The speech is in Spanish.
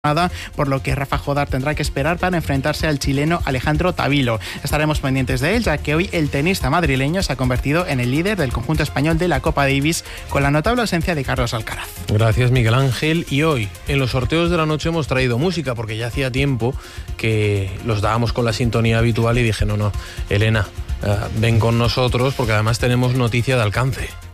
por lo que Rafa Jodar tendrá que esperar para enfrentarse al chileno Alejandro Tavilo. Estaremos pendientes de él, ya que hoy el tenista madrileño se ha convertido en el líder del conjunto español de la Copa Davis, con la notable ausencia de Carlos Alcaraz. Gracias, Miguel Ángel. Y hoy, en los sorteos de la noche, hemos traído música, porque ya hacía tiempo que los dábamos con la sintonía habitual y dije, no, Elena, ven con nosotros, porque además tenemos noticia de alcance.